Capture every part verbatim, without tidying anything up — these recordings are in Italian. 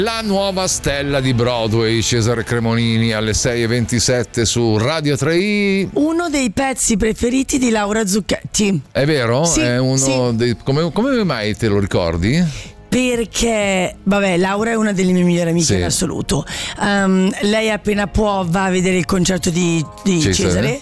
La nuova stella di Broadway, Cesare Cremonini, alle sei e ventisette su Radio tre i. Uno dei pezzi preferiti di Laura Zucchetti. È vero? Sì, è uno sì. dei. Come, come mai te lo ricordi? Perché, vabbè, Laura è una delle mie migliori amiche Sì. in assoluto. Um, lei appena può va a vedere il concerto di, di Cesare. Cesare,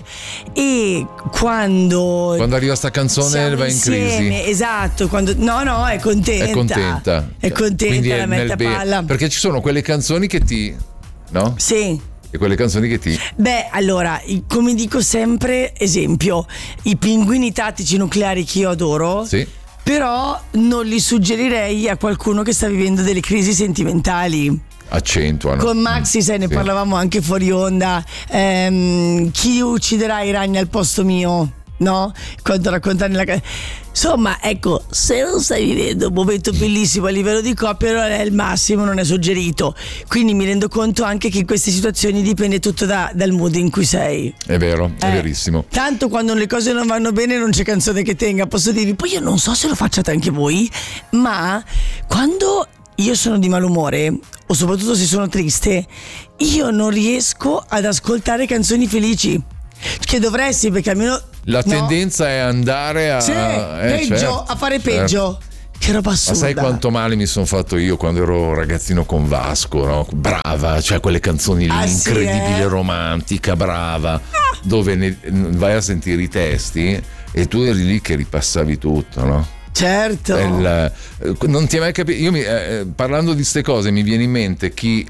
e quando Quando arriva sta canzone siamo va in insieme, crisi. esatto, quando, no no è contenta, È contenta. è contenta, Quindi la è mette nel a be- palla. Perché ci sono quelle canzoni che ti. No? Sì. E quelle canzoni che ti. Beh, allora, i- come dico sempre, esempio, i pinguini tattici nucleari che io adoro, Sì. però non li suggerirei a qualcuno che sta vivendo delle crisi sentimentali. Accentuano. Con Maxi, sai, ne Sì. parlavamo anche fuori onda. Ehm, chi ucciderà i ragni al posto mio? No? Quando racconta nella ca- insomma, ecco, se non stai vivendo un momento bellissimo a livello di coppia, non è il massimo, non è suggerito. Quindi mi rendo conto anche che in queste situazioni dipende tutto da- dal mood in cui sei. È vero, è Eh, verissimo. Tanto quando le cose non vanno bene non c'è canzone che tenga, posso dirvi. Poi io non so se lo facciate anche voi, ma quando io sono di malumore, o soprattutto se sono triste, io non riesco ad ascoltare canzoni felici. Che dovresti, perché almeno La no? tendenza è andare a. Sì, eh, peggio, certo, a fare certo. peggio. Che roba Ma assurda. sai quanto male mi sono fatto io quando ero ragazzino con Vasco, no? Brava, cioè quelle canzoni lì, Ah, sì, incredibile, eh? romantica, brava, dove ne- vai a sentire i testi e tu eri lì che ripassavi tutto, no? Certo. È il- eh, non ti è mai capito? Io mi- eh, parlando di ste cose mi viene in mente chi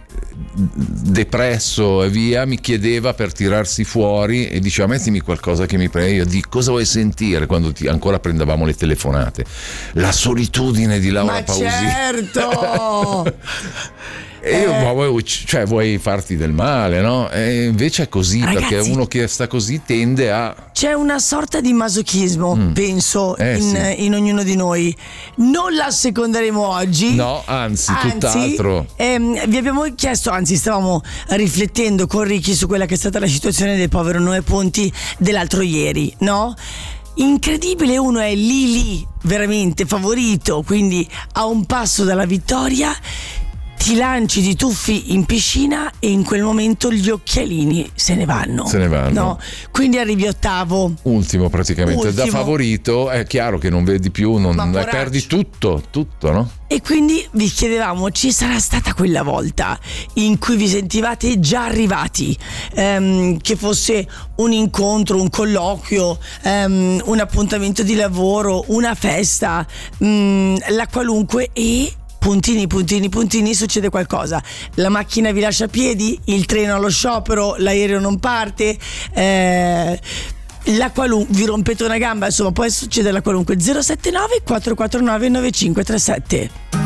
depresso e via mi chiedeva per tirarsi fuori e diceva mettimi qualcosa che mi prende. Io di cosa vuoi sentire quando ti, ancora prendevamo le telefonate? La solitudine di Laura Ma Pausini. certo. E io, Eh. ma vuoi, cioè, vuoi farti del male, no? E invece è così, Ragazzi, perché uno che sta così tende a. C'è una sorta di masochismo, penso, Eh, in, sì. in ognuno di noi. Non la seconderemo oggi. No, anzi, Anzi, tutt'altro. ehm, vi abbiamo chiesto, anzi stavamo riflettendo con Ricky su quella che è stata la situazione del povero Noè Ponti dell'altro ieri, no? Incredibile, uno è lì lì, veramente favorito, quindi a un passo dalla vittoria, ti lanci di tuffi in piscina e in quel momento gli occhialini se ne vanno. Se ne vanno. No? Quindi arrivi ottavo. Ultimo praticamente. Ultimo. Da favorito è chiaro che non vedi più, non Ma poraccio. perdi tutto, tutto, no? E quindi vi chiedevamo, ci sarà stata quella volta in cui vi sentivate già arrivati, ehm, che fosse un incontro, un colloquio, ehm, un appuntamento di lavoro, una festa, mm, la qualunque, e puntini, puntini, puntini, succede qualcosa. La macchina vi lascia a piedi, il treno allo sciopero, l'aereo non parte, eh, la qualun- vi rompete una gamba, insomma, poi succede la qualunque. Zero sette nove quattro quattro nove nove cinque tre sette.